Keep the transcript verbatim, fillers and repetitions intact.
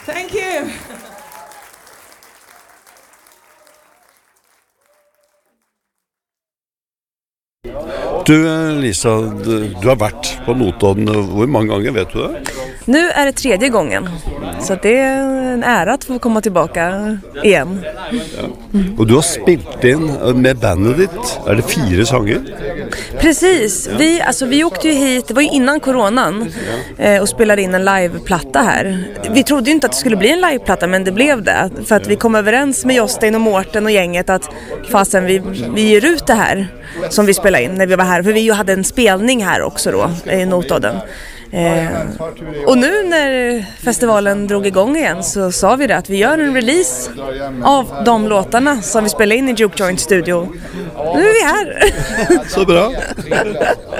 Thank you. Du Lisa, du, du har varit på Notodden hur många gånger, vet du det? Nu är det tredje gången, så det är en ära att få komma tillbaka igen. Mm. Och du har spelat in med bandet ditt, är det fyra sånger? Precis, vi, alltså, vi åkte ju hit, det var ju innan coronan, eh, och spelade in en liveplatta här. Vi trodde ju inte att det skulle bli en liveplatta, men det blev det. För att vi kom överens med Jostein och Mårten och gänget att fasen vi, vi ger ut det här som vi spelade in när vi var här. För vi ju hade en spelning här också då, i Notodden. Eh, och nu när festivalen drog igång igen så sa vi det att vi gör en release av de låtarna som vi spelade in i Juke Joint Studio. Nu är vi här. Så bra.